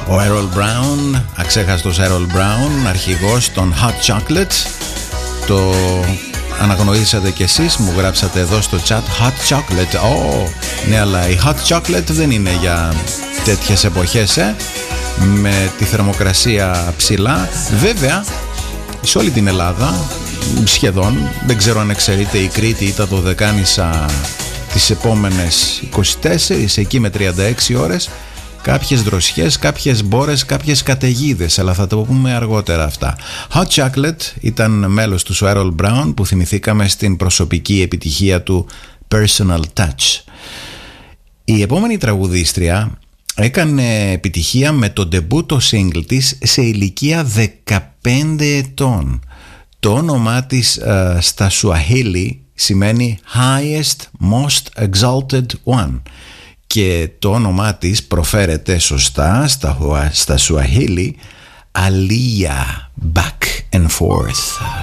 Ο Errol Brown, αξέχαστος Errol Brown, αρχηγός των Hot Chocolate. Το αναγνωρίσατε κι εσείς, μου γράψατε εδώ στο chat Hot Chocolate. Ναι, αλλά η Hot Chocolate δεν είναι για τέτοιες εποχές, με τη θερμοκρασία ψηλά. Βέβαια, σε όλη την Ελλάδα, σχεδόν, δεν ξέρω αν εξαιρείται η Κρήτη ή τα Δωδεκάνησα, τις επόμενες 24, εκεί με 36 ώρες, κάποιες δροσιές, κάποιες μπόρες, κάποιες καταιγίδες, αλλά θα το πούμε αργότερα αυτά. Hot Chocolate ήταν μέλος του Errol Brown, που θυμηθήκαμε στην προσωπική επιτυχία του Personal Touch. Η επόμενη τραγουδίστρια έκανε επιτυχία με το ντεμπούτο single της σε ηλικία 15 ετών. Το όνομά της στα Swahili σημαίνει Highest Most Exalted One και το όνομά της προφέρεται σωστά στα Swahili Aliyah, back and forth.